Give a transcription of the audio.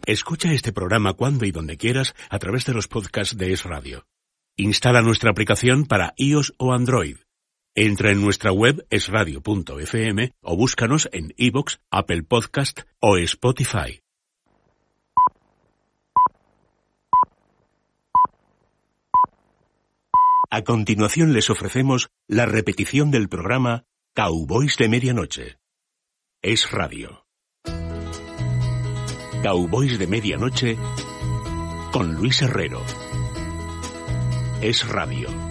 Escucha este programa cuando y donde quieras a través de los podcasts de Es Radio. Instala nuestra aplicación para iOS o Android. Entra en nuestra web esradio.fm o búscanos en iVoox, Apple Podcast o Spotify. A continuación les ofrecemos la repetición del programa Cowboys de Medianoche. Es Radio. Cowboys de Medianoche con Luis Herrero. Es Radio.